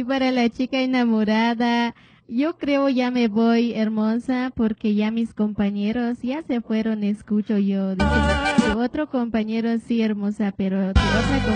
Y para la chica enamorada, yo creo ya me voy, hermosa, porque ya mis compañeros ya se fueron, escucho yo. Dice, tu otro compañero sí, hermosa, pero tu otra